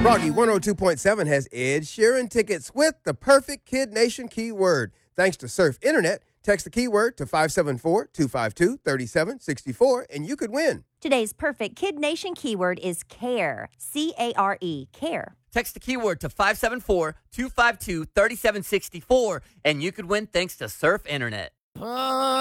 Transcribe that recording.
Froggy 102.7 has Ed Sheeran tickets with the perfect Kid Nation keyword. Thanks to Surf Internet, text the keyword to 574-252-3764 and you could win. Today's perfect Kid Nation keyword is CARE. C-A-R-E, CARE. Text the keyword to 574-252-3764 and you could win thanks to Surf Internet.